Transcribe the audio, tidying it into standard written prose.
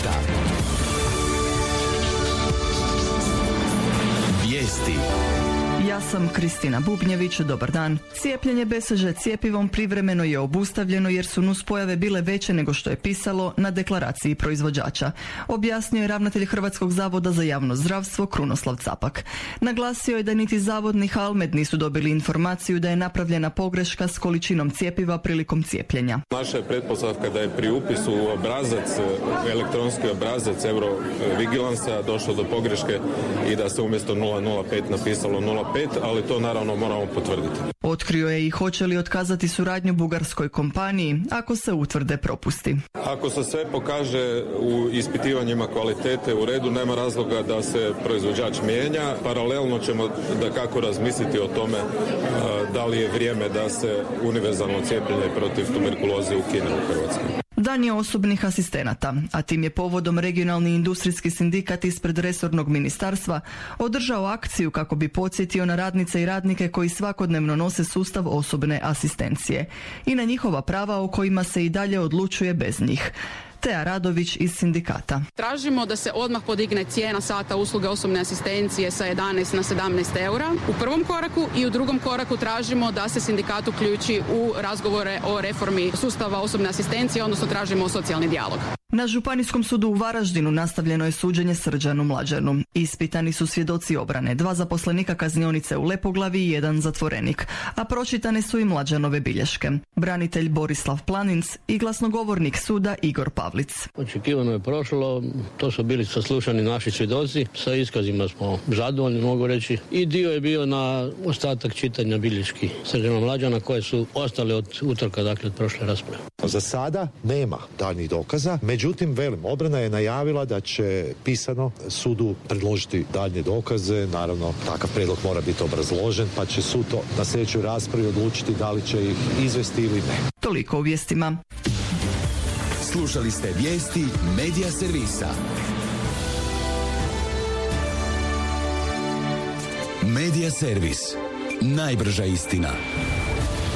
servisa. Vijesti. Ja sam Kristina Bubnjević, dobar dan. Cijepljenje BCG cjepivom privremeno je obustavljeno jer su nuspojave bile veće nego što je pisalo na deklaraciji proizvođača. Objasnio je ravnatelj Hrvatskog zavoda za javno zdravstvo Krunoslav Capak. Naglasio je da niti zavod ni Halmed nisu dobili informaciju da je napravljena pogreška s količinom cjepiva prilikom cijepljenja. Naša je pretpostavka da je pri upisu u obrazac, elektronski obrazac Eurovigilansa došlo do pogreške i da se umjesto 005 napisalo 05, ali to naravno moramo potvrditi. Otkrio je i hoće li otkazati suradnju bugarskoj kompaniji ako se utvrde propusti. Ako se sve pokaže u ispitivanjima kvalitete u redu, nema razloga da se proizvođač mijenja. Paralelno ćemo dakako razmisliti o tome da li je vrijeme da se univerzalno cijepljenje protiv tuberkuloze ukine u Hrvatskoj. Dan je osobnih asistenata, a tim je povodom regionalni industrijski sindikat ispred resornog ministarstva održao akciju kako bi podsjetio na radnice i radnike koji svakodnevno nose sustav osobne asistencije i na njihova prava o kojima se i dalje odlučuje bez njih. Teja Radović iz sindikata. Tražimo da se odmah podigne cijena sata usluge osobne asistencije sa 11 na 17 eura u prvom koraku i u drugom koraku tražimo da se sindikat uključi u razgovore o reformi sustava osobne asistencije, odnosno tražimo socijalni dijalog. Na Županijskom sudu u Varaždinu nastavljeno je suđenje Srđanu Mlađanu. Ispitani su svjedoci obrane, 2 zaposlenika kaznionice u Lepoglavi i 1 zatvorenik, a pročitane su i Mlađanove bilješke. Branitelj Borislav Planinc i glasnogovornik suda Igor Pavlic. Očekivano je prošlo, to su bili saslušani naši svjedoci, sa iskazima smo zadovoljni, mogu reći, i dio je bio na ostatak čitanja bilješki Srđana Mlađana koje su ostale od utorka, dakle od prošle rasprave. Za sada nema daljnjih dokaza, međutim, obrana je najavila da će pisano sudu predložiti daljnje dokaze, naravno takav prijedlog mora biti obrazložen, pa će sud to na sljedećoj raspravi odlučiti da li će ih izvesti ili ne. Toliko u vijestima. Slušali ste vijesti Medija servisa. Medija servis. Najbrža istina.